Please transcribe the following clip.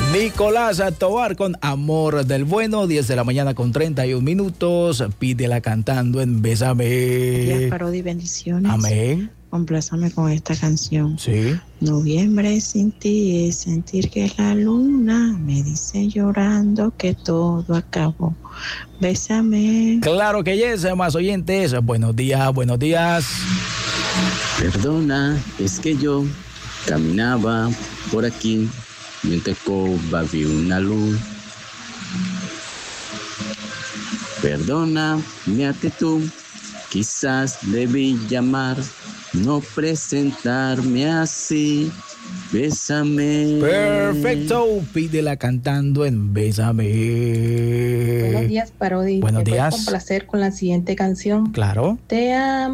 Nicolás Tovar con Amor del Bueno, 10 de la mañana con 31 minutos. Pídela cantando en Bésame. Días, Parodi, bendiciones. Amén. Complázame con esta canción. Sí. Noviembre sin ti es sentir que la luna me dice llorando que todo acabó. Bésame. Claro que yes, más oyentes. Buenos días, buenos días. Perdona, es que yo caminaba por aquí y en Tecoba vi una luz. Perdona mi actitud, quizás debí llamar, no presentarme así. Bésame. Perfecto, pídela cantando en Bésame. Buenos días, Parodi. Buenos ¿Me puedes días. complacer con la siguiente canción? Claro. Te amo.